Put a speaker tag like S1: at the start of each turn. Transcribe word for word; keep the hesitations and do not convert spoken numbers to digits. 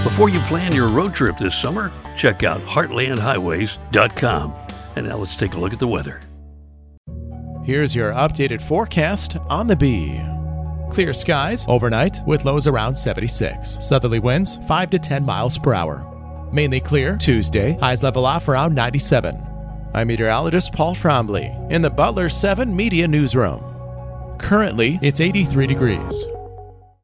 S1: Before you plan your road trip this summer, check out heartland highways dot com. And now let's take a look at the weather.
S2: Here's your updated forecast on the Bee. Clear skies overnight with lows around seventy-six. Southerly winds five to ten miles per hour. Mainly clear Tuesday, highs level off around ninety-seven. I'm meteorologist Paul Trombley in the Butler seven Media Newsroom. Currently, it's eighty-three degrees.